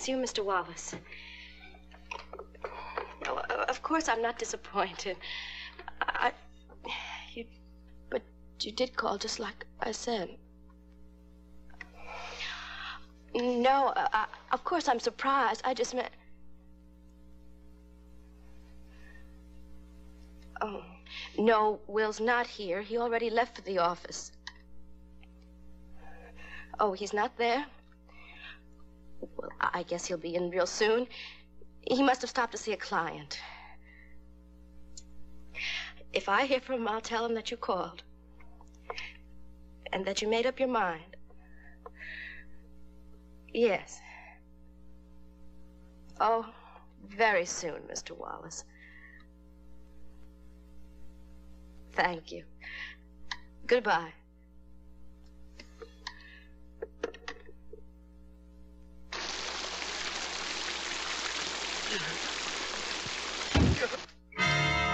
It's you, Mr. Wallace. No, of course I'm not disappointed. But you did call just like I said. No, of course I'm surprised. I just meant... Oh, no, Will's not here. He already left for the office. Oh, he's not there? Well, I guess he'll be in real soon. He must have stopped to see a client. If I hear from him, I'll tell him that you called. And that you made up your mind. Yes. Oh, very soon, Mr. Wallace. Thank you. Goodbye.